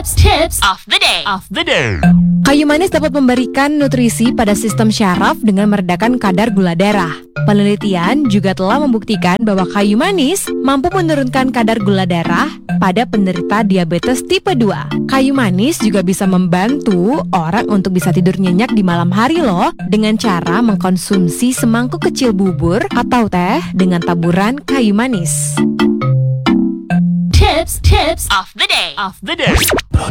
Tips of the day. Kayu manis dapat memberikan nutrisi pada sistem syaraf dengan meredakan kadar gula darah. Penelitian juga telah membuktikan bahwa kayu manis mampu menurunkan kadar gula darah pada penderita diabetes tipe 2. Kayu manis juga bisa membantu orang untuk bisa tidur nyenyak di malam hari loh, dengan cara mengkonsumsi semangkuk kecil bubur atau teh dengan taburan kayu manis. Tips of the day.